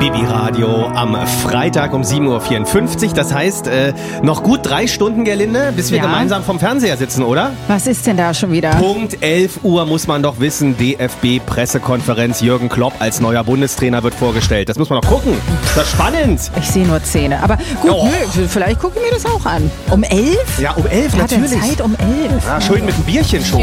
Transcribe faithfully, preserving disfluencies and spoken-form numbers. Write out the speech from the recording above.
Bibi-Radio am Freitag um sieben Uhr vierundfünfzig. Das heißt, äh, noch gut drei Stunden, Gerlinde, bis wir Ja. gemeinsam vom Fernseher sitzen, oder? Was ist denn da schon wieder? Punkt elf Uhr muss man doch wissen, D F B-Pressekonferenz. Jürgen Klopp als neuer Bundestrainer wird vorgestellt. Das muss man doch gucken. Das ist spannend. Ich sehe nur Zähne. Aber gut, Oh. nö, vielleicht gucke ich mir das auch an. Um elf? Ja, um elf Wer hat denn natürlich. Zeit um elf? Ja, schön mit einem Bierchen schon.